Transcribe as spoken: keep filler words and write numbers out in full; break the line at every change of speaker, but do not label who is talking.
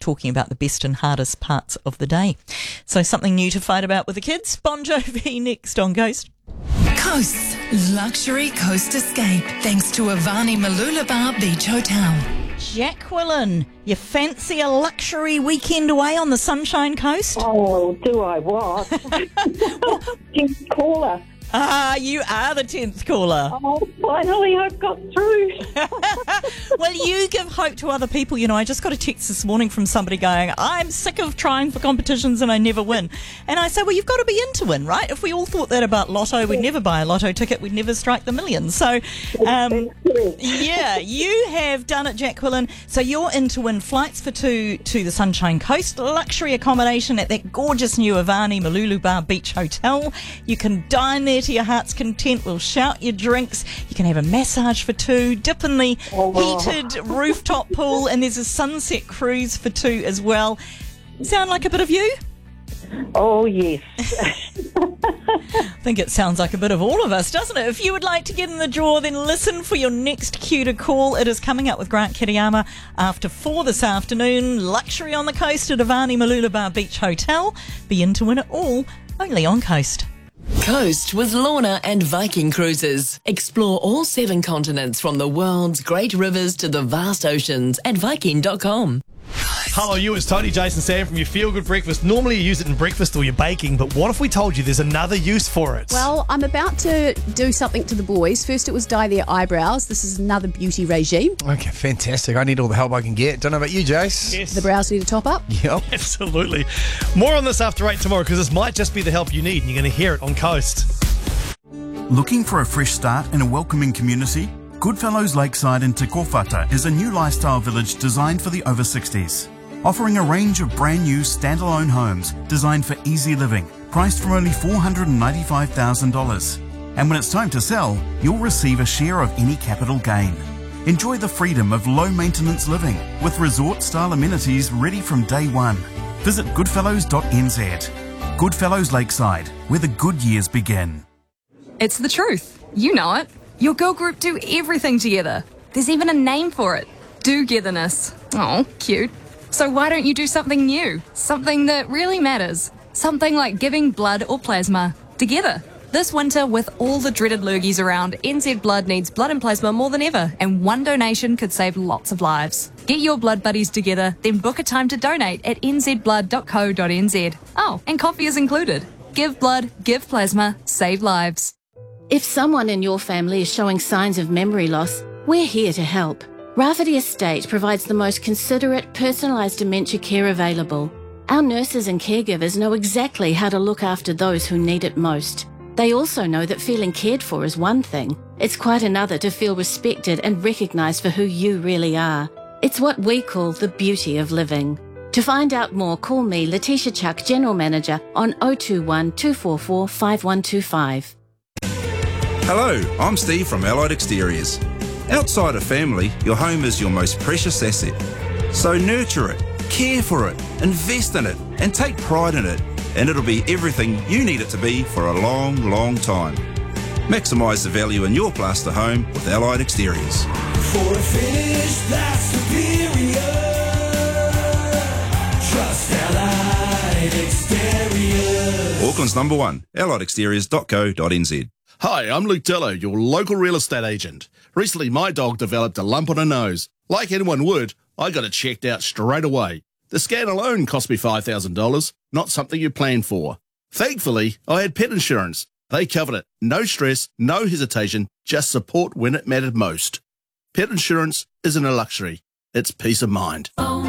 talking about the best and hardest parts of the day. So something new to fight about with the kids. Bon Jovi next on Coast.
Coast's luxury coast escape, thanks to Avani Mooloolaba Beach Hotel.
Jacqueline, you fancy a luxury weekend away on the Sunshine Coast?
Oh, do I what? Tenth caller.
Ah, you are the tenth caller.
Oh, finally I've got through.
Well, you give hope to other people. You know, I just got a text this morning from somebody going, I'm sick of trying for competitions and I never win. And I say, well, you've got to be in to win, right? If we all thought that about Lotto, we'd never buy a Lotto ticket, we'd never strike the million. So, um, yeah, you have done it, Jacqueline. So you're in to win flights for two to the Sunshine Coast, luxury accommodation at that gorgeous new Avani Mooloolaba Beach Hotel. You can dine there to your heart's content. We'll shout your drinks. You can have a massage for two, dip in the
oh.
heated rooftop pool, and there's a sunset cruise for two as well. Sound like a bit of you?
Oh, yes.
I think it sounds like a bit of all of us, doesn't it? If you would like to get in the draw, then listen for your next cue to call. It is coming up with Grant Kiriyama after four this afternoon. Luxury on the coast at Avani Mooloolaba Beach Hotel. Be in to win it all, only on Coast.
Coast with Lorna and Viking Cruises. Explore all seven continents from the world's great rivers to the vast oceans at viking dot com.
Hello, you. It's Tony, Jason, Sam from your Feel Good Breakfast. Normally you use it in breakfast or you're baking, but what if we told you there's another use for it?
Well, I'm about to do something to the boys. First it was dye their eyebrows. This is another beauty regime.
Okay, fantastic. I need all the help I can get. Don't know about you, Jace.
Yes.
The brows need a top up.
Yep.
Absolutely. More on this after eight tomorrow, because this might just be the help you need, and you're going to hear it on Coast.
Looking for a fresh start in a welcoming community? Goodfellows Lakeside in Te Kōwhata is a new lifestyle village designed for the over sixties. Offering a range of brand new standalone homes designed for easy living, priced from only four hundred ninety-five thousand dollars. And when it's time to sell, you'll receive a share of any capital gain. Enjoy the freedom of low-maintenance living with resort-style amenities ready from day one. Visit goodfellows dot n z. Goodfellows Lakeside, where the good years begin.
It's the truth. You know it. Your girl group do everything together. There's even a name for it. Do-getherness. Oh, cute. So why don't you do something new? Something that really matters. Something like giving blood or plasma together. This winter, with all the dreaded lurgies around, N Z Blood needs blood and plasma more than ever, and one donation could save lots of lives. Get your blood buddies together, then book a time to donate at n z blood dot co dot n z. Oh, and coffee is included. Give blood, give plasma, save lives.
If someone in your family is showing signs of memory loss, we're here to help. Rafferty Estate provides the most considerate, personalised dementia care available. Our nurses and caregivers know exactly how to look after those who need it most. They also know that feeling cared for is one thing. It's quite another to feel respected and recognised for who you really are. It's what we call the beauty of living. To find out more, call me, Letitia Chuck, General Manager, on oh two one, two four four, five one two five.
Hello, I'm Steve from Allied Exteriors. Outside of family, your home is your most precious asset. So nurture it, care for it, invest in it, and take pride in it, and it'll be everything you need it to be for a long, long time. Maximise the value in your plaster home with Allied Exteriors.
For a finish that's superior, trust Allied Exteriors.
Auckland's number one, allied exteriors dot co dot n z.
Hi, I'm Luke Dello, your local real estate agent. Recently, my dog developed a lump on her nose. Like anyone would, I got it checked out straight away. The scan alone cost me five thousand dollars, not something you plan for. Thankfully, I had pet insurance. They covered it. No stress, no hesitation, just support when it mattered most. Pet insurance isn't a luxury, it's peace of mind.